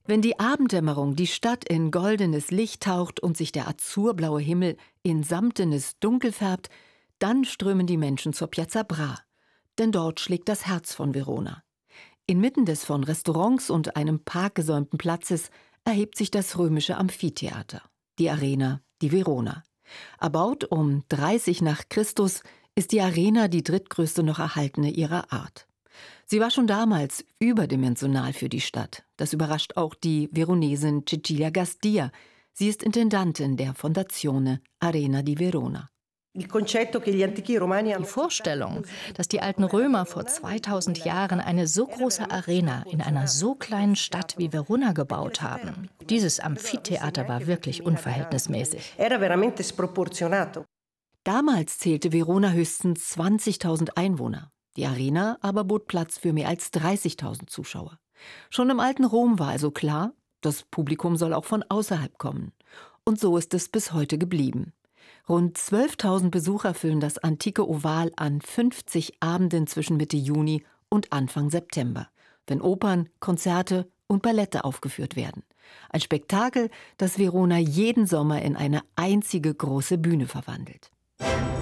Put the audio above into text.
Wenn die Abenddämmerung die Stadt in goldenes Licht taucht und sich der azurblaue Himmel in samtenes Dunkel färbt, dann strömen die Menschen zur Piazza Bra. Denn dort schlägt das Herz von Verona. Inmitten des von Restaurants und einem Park gesäumten Platzes erhebt sich das römische Amphitheater, die Arena di Verona. Erbaut um 30 nach Christus ist die Arena die drittgrößte noch erhaltene ihrer Art. Sie war schon damals überdimensional für die Stadt. Das überrascht auch die Veronesin Cecilia Gastia. Sie ist Intendantin der Fondazione Arena di Verona. Die Vorstellung, dass die alten Römer vor 2000 Jahren eine so große Arena in einer so kleinen Stadt wie Verona gebaut haben, dieses Amphitheater war wirklich unverhältnismäßig. Damals zählte Verona höchstens 20.000 Einwohner. Die Arena aber bot Platz für mehr als 30.000 Zuschauer. Schon im alten Rom war also klar, das Publikum soll auch von außerhalb kommen. Und so ist es bis heute geblieben. Rund 12.000 Besucher füllen das antike Oval an 50 Abenden zwischen Mitte Juni und Anfang September, wenn Opern, Konzerte und Ballette aufgeführt werden. Ein Spektakel, das Verona jeden Sommer in eine einzige große Bühne verwandelt.